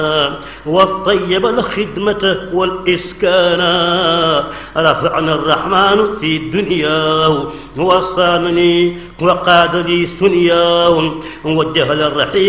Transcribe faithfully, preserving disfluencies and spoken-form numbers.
والطيب الخدمة والإسكان رفعنا الرحمن في الدنيا وصانني وقاد لي ثنيا وجه للرحيم